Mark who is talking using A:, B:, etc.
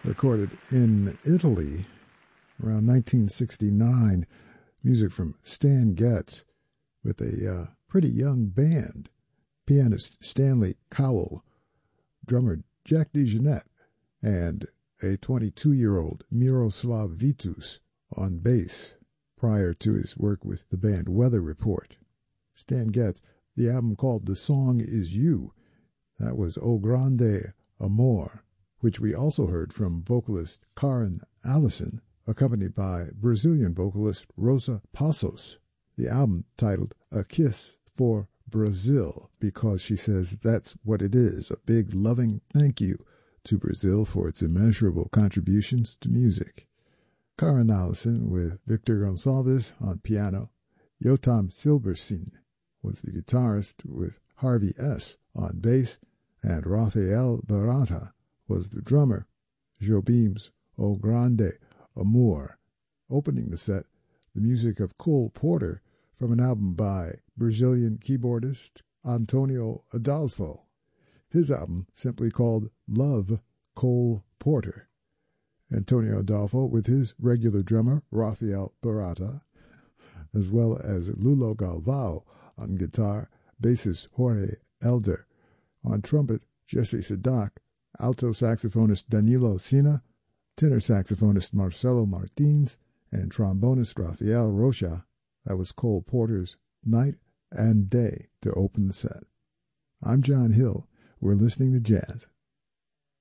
A: recorded in Italy around 1969. Music from Stan Getz with a pretty young band. Pianist Stanley Cowell, drummer Jack DeJohnette, and a 22-year-old Miroslav Vitus on bass prior to his work with the band Weather Report. Stan Getz, the album called The Song Is You. That was O Grande Amor, which we also heard from vocalist Karen Allison, accompanied by Brazilian vocalist Rosa Passos. The album titled A Kiss for Brazil, because she says that's what it is, a big loving thank you to Brazil for its immeasurable contributions to music. Karen Allison with Victor Gonçalves on piano. Yotam Silberstein was the guitarist with Harvey S. on bass, and Rafael Barata was the drummer. Jobim's O Grande Amor. Opening the set, the music of Cole Porter from an album by Brazilian keyboardist Antonio Adolfo. His album simply called Love Cole Porter. Antonio Adolfo with his regular drummer Rafael Barata, as well as Lulo Galvao on guitar, bassist Jorge Elder, on trumpet Jesse Sadak, alto saxophonist Danilo Sina, tenor saxophonist Marcelo Martins, and trombonist Rafael Rocha. That was Cole Porter's Night and Day to open the set. I'm John Hill. We're listening to jazz.